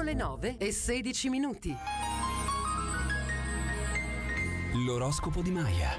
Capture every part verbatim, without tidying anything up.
le nove e sedici minuti. L'oroscopo di Maya.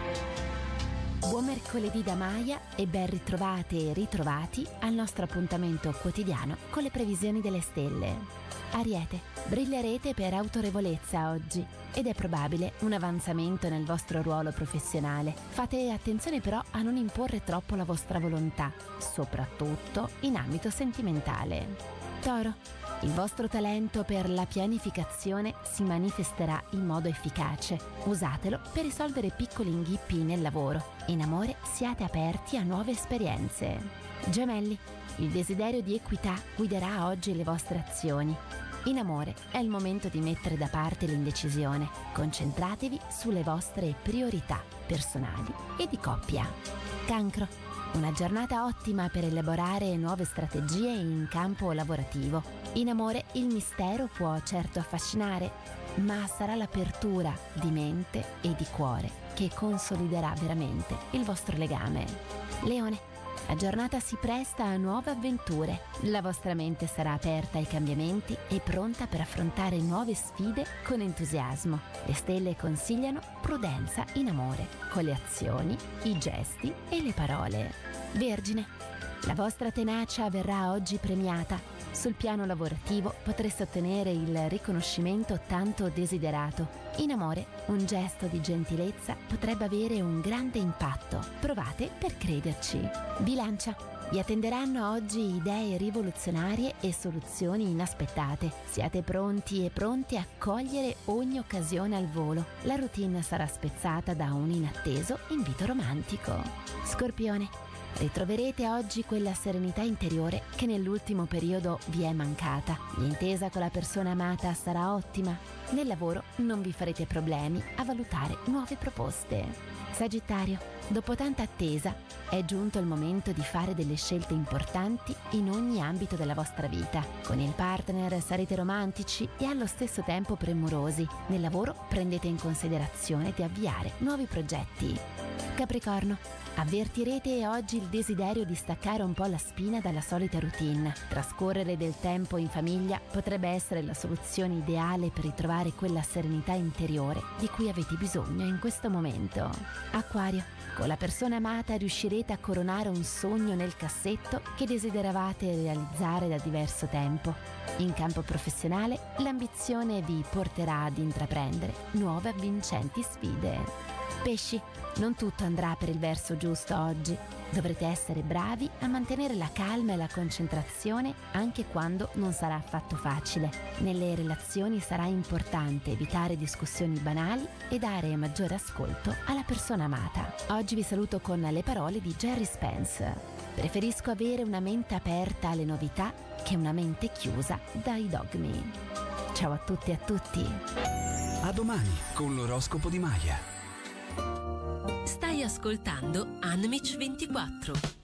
Buon mercoledì da Maya e ben ritrovate e ritrovati al nostro appuntamento quotidiano con le previsioni delle stelle. Ariete, brillerete per autorevolezza oggi ed è probabile un avanzamento nel vostro ruolo professionale. Fate attenzione però a non imporre troppo la vostra volontà, soprattutto in ambito sentimentale. Toro, il vostro talento per la pianificazione si manifesterà in modo efficace. Usatelo per risolvere piccoli inghippi nel lavoro. In amore siate aperti a nuove esperienze. Gemelli, il desiderio di equità guiderà oggi le vostre azioni. In amore è il momento di mettere da parte l'indecisione. Concentratevi sulle vostre priorità personali e di coppia. Cancro, una giornata ottima per elaborare nuove strategie in campo lavorativo. In amore il mistero può certo affascinare, ma sarà l'apertura di mente e di cuore che consoliderà veramente il vostro legame. Leone, la giornata si presta a nuove avventure. La vostra mente sarà aperta ai cambiamenti e pronta per affrontare nuove sfide con entusiasmo. Le stelle consigliano prudenza in amore, con le azioni, i gesti e le parole. Vergine, la vostra tenacia verrà oggi premiata. Sul piano lavorativo potreste ottenere il riconoscimento tanto desiderato. In amore, un gesto di gentilezza potrebbe avere un grande impatto. Provate per crederci. Bilancia, vi attenderanno oggi idee rivoluzionarie e soluzioni inaspettate. Siate pronti e pronte a cogliere ogni occasione al volo. La routine sarà spezzata da un inatteso invito romantico. Scorpione, ritroverete oggi quella serenità interiore che nell'ultimo periodo vi è mancata. L'intesa con la persona amata sarà ottima. Nel lavoro non vi farete problemi a valutare nuove proposte. Sagittario, dopo tanta attesa, è giunto il momento di fare delle scelte importanti in ogni ambito della vostra vita. Con il partner sarete romantici e allo stesso tempo premurosi. Nel lavoro prendete in considerazione di avviare nuovi progetti. Capricorno, avvertirete oggi il desiderio di staccare un po' la spina dalla solita routine. Trascorrere del tempo in famiglia potrebbe essere la soluzione ideale per ritrovare quella serenità interiore di cui avete bisogno in questo momento. Acquario, con la persona amata riuscirete a coronare un sogno nel cassetto che desideravate realizzare da diverso tempo. In campo professionale, l'ambizione vi porterà ad intraprendere nuove avvincenti sfide. Pesci, non tutto andrà per il verso giusto oggi. Dovrete essere bravi a mantenere la calma e la concentrazione anche quando non sarà affatto facile. Nelle relazioni sarà importante evitare discussioni banali e dare maggiore ascolto alla persona amata. Oggi vi saluto con le parole di Jerry Spence. Preferisco avere una mente aperta alle novità che una mente chiusa dai dogmi. Ciao a tutti e a tutti. A domani con l'oroscopo di Maya. Stai ascoltando Anmich ventiquattro.